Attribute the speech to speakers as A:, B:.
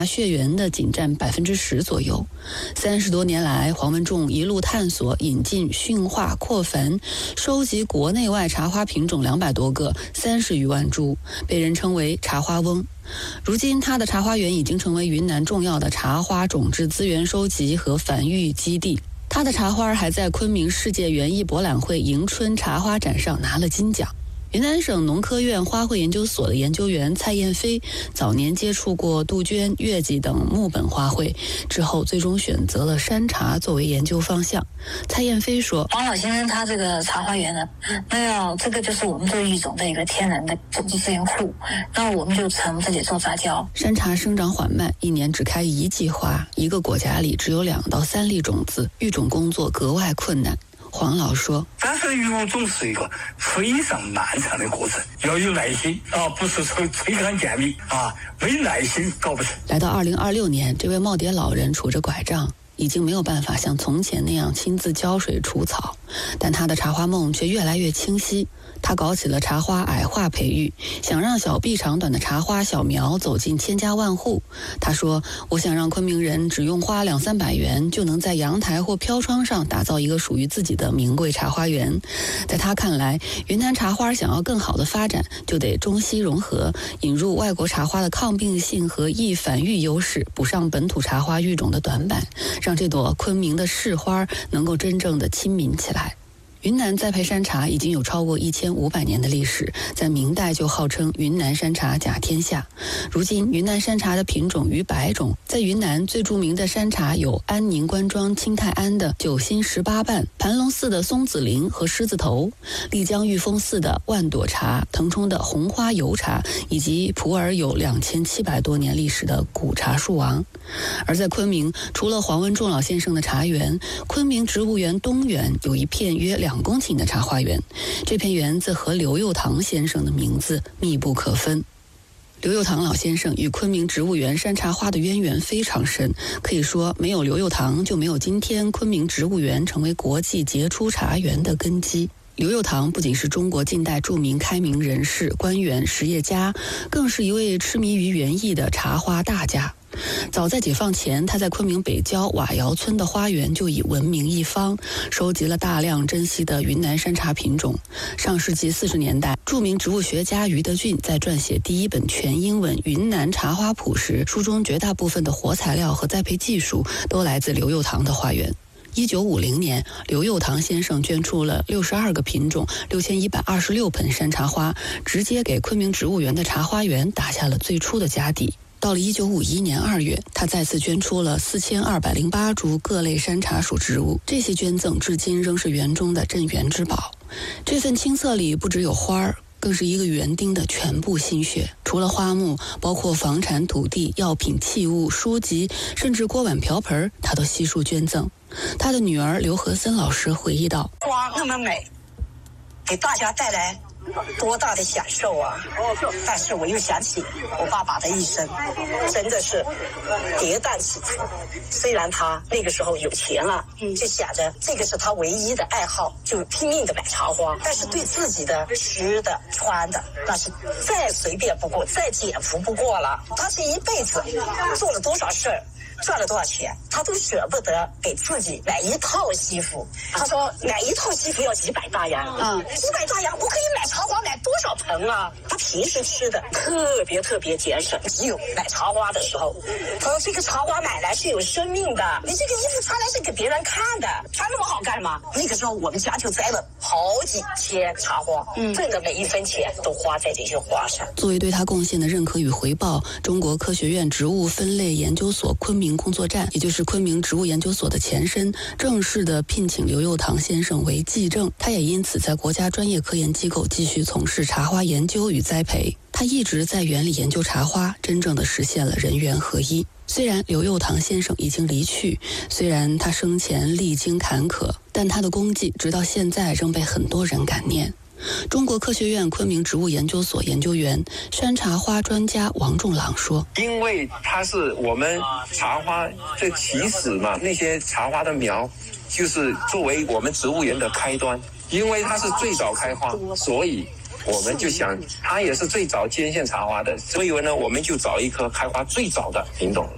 A: 血源的仅占10%左右。30多年来，黄文仲一路探索、引进、驯化、扩繁，收集国内外茶花品种200多个，30余万株，被人称为茶花翁。如今，他的茶花园已经成为云南重要的茶花种质资源收集和繁育基地。他的茶花还在昆明世界园艺博览会迎春茶花展上拿了金奖。云南省农科院花卉研究所的研究员蔡燕飞早年接触过杜鹃、月季等木本花卉，之后最终选择了山茶作为研究方向。蔡燕飞说：“
B: 黄老先生他这个茶花园呢，这个就是我们这个育种的一个天然的种子资源库，那我们就从这里做杂交。
A: 山茶生长缓慢，一年只开1季花，一个果荚里只有2到3粒种子，育种工作格外困难。”黄老说：“
C: 但是育种是一个非常漫长的过程，要有耐心啊，不是说吹干见米啊，没耐心搞不成。”
A: 来到2026年，这位耄耋老人杵着拐杖，已经没有办法像从前那样亲自浇水除草，但他的茶花梦却越来越清晰。他搞起了茶花矮化培育，想让小臂长短的茶花小苗走进千家万户。他说：“我想让昆明人只用花200-300元就能在阳台或飘窗上打造一个属于自己的名贵茶花园。”在他看来，云南茶花想要更好的发展，就得中西融合，引入外国茶花的抗病性和易繁育优势，补上本土茶花育种的短板，让这朵昆明的市花能够真正的亲民起来。云南栽培山茶已经有超过1500年的历史，在明代就号称云南山茶甲天下。如今，云南山茶的品种逾100种，在云南最著名的山茶有安宁关庄清泰安的9星18瓣、盘龙寺的松子林和狮子头、丽江玉峰寺的万朵茶、腾冲的红花油茶，以及普洱有2700多年历史的古茶树王。而在昆明，除了黄文仲老先生的茶园，昆明植物园东园有一片约2公顷的茶花园，这片园子和刘佑堂先生的名字密不可分。刘佑堂老先生与昆明植物园山茶花的渊源非常深，可以说没有刘佑堂就没有今天昆明植物园成为国际杰出茶园的根基。刘佑堂不仅是中国近代著名开明人士、官员、实业家，更是一位痴迷于园艺的茶花大家。早在解放前，他在昆明北郊瓦窑村的花园就已闻名一方，收集了大量珍稀的云南山茶品种。上世纪40年代，著名植物学家余德俊在撰写第一本全英文《云南茶花谱》时，书中绝大部分的活材料和栽培技术都来自刘佑堂的花园。1950年，刘佑堂先生捐出了62个品种、6126盆山茶花，直接给昆明植物园的茶花园打下了最初的家底。到了1951年2月，他再次捐出了4208株各类山茶属植物，这些捐赠至今仍是园中的镇园之宝。这份清册里不只有花儿，更是一个园丁的全部心血。除了花木，包括房产、土地、药品、器物、书籍，甚至锅碗瓢盆，他都悉数捐赠。他的女儿刘和森老师回忆道：“
D: 花那么美，给大家带来多大的享受啊！但是我又想起我爸爸的一生，真的是跌宕起伏。虽然他那个时候有钱了，就想着这个是他唯一的爱好，就拼命的买茶花，但是对自己的吃的穿的那是再随便不过，再简朴不过了。他这一辈子做了多少事儿，赚了多少钱，他都舍不得给自己买一套西服。他说买一套西服要几百大洋，几百大洋我可以买茶花买多少盆啊？他平时吃的特别节省，只有买茶花的时候，他说这个茶花买来是有生命的，你这个衣服穿来是给别人看的，穿那么好干嘛？那个时候我们家就栽了好几千茶花，挣的每一分钱都花在这些花上。
A: 作为对他贡献的认可与回报，中国科学院植物分类研究所昆明工作站，也就是昆明植物研究所的前身，正式的聘请刘佑堂先生为技正。他也因此在国家专业科研机构继续从事茶花研究与栽培。他一直在园里研究茶花，真正的实现了人园合一。虽然刘佑堂先生已经离去，虽然他生前历经坎坷，但他的功绩直到现在仍被很多人感念。中国科学院昆明植物研究所研究员、山茶花专家王仲朗说：“
E: 因为它是我们茶花的起始嘛，那些茶花的苗就是作为我们植物园的开端，因为它是最早开花，所以我们就想它也是最早接线茶花的，所以呢，我们就找一棵开花最早的品种